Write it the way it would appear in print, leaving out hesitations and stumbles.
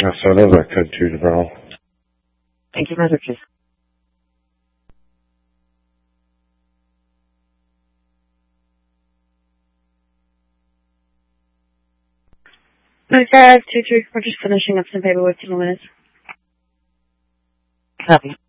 So those are code 2 to Pearl. Thank you, messages. Okay, 2-3, we're just finishing up some paperwork in a minute. Copy.